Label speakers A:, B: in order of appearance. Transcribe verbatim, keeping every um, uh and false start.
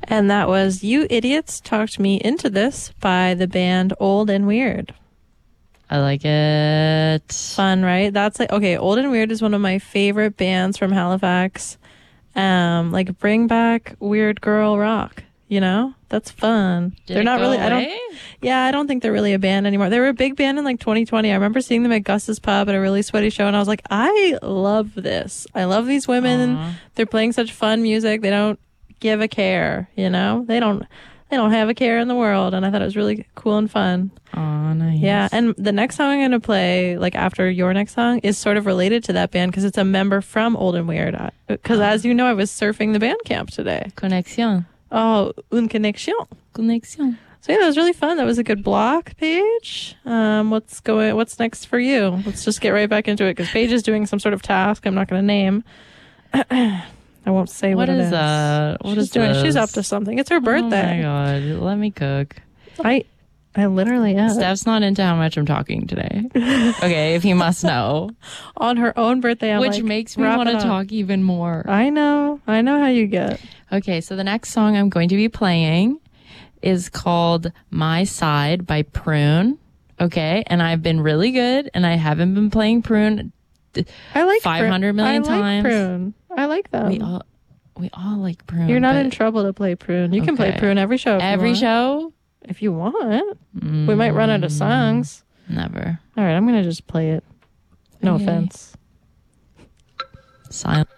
A: And that was You Idiots Talked Me Into This by the band Old and Weird.
B: I like it.
A: Fun, right? That's like, okay, Old and Weird is one of my favorite bands from Halifax. Um, like bring back weird girl rock, you know? That's fun.
B: Did
A: they're
B: it
A: not
B: go
A: really I
B: away?
A: don't Yeah, I don't think they're really a band anymore. They were a big band in like twenty twenty. I remember seeing them at Gus's Pub at a really sweaty show and I was like, I love this. I love these women.
B: Aw.
A: They're playing such fun music. They don't give a care, you know? They don't they don't have a care in the world and I thought it was really cool and fun.
B: Oh, nice.
A: Yeah, and the next song I'm going to play, like after your next song, is sort of related to that band because it's a member from Old and Weird. Because as you know, I was surfing the band camp today.
B: Connexion.
A: Oh, une connexion.
B: Connexion.
A: So yeah, that was really fun. That was a good block, Paige. Um, what's going? What's next for you? Let's just get right back into it because Paige is doing some sort of task I'm not going to name. I won't say what,
B: What
A: it
B: is
A: is.
B: that? What
A: she's
B: is
A: doing? She's
B: this?
A: up to something. It's her birthday.
B: Oh my god! Let me cook.
A: I, I literally am.
B: Steph's not into how much I'm talking today. Okay, if you must know,
A: On her own birthday, I'm
B: which
A: like,
B: makes me
A: wrap
B: want
A: it
B: to
A: up.
B: talk even more.
A: I know. I know how you get.
B: Okay, so the next song I'm going to be playing is called My Side by Prune. Okay, and I've been really good, and I haven't been playing Prune
A: I like
B: five hundred million
A: Prune. I
B: times.
A: like Prune. I like them.
B: We all we all like Prune.
A: You're not
B: but
A: in trouble to play Prune. You can play
B: Okay.
A: Prune every show. If
B: every
A: you want.
B: show.
A: If you want. We might run out of songs.
B: Never.
A: All right, I'm gonna just play it. No
B: Okay.
A: offense.
B: Silent.